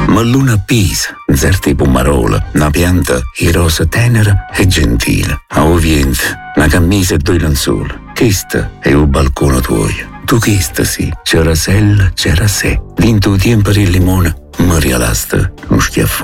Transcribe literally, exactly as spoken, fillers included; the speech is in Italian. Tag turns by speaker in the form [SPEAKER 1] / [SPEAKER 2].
[SPEAKER 1] Ma l'una pisa, zerti pomarola, una pianta i rosa tenera e gentile. A ovviamente, una camisa e due lenzuoli. Questo è il balcone tuo. Tu chista sì, c'era sella, c'era sé. Vinto tempo di limone, mi regalaste un schiaffone.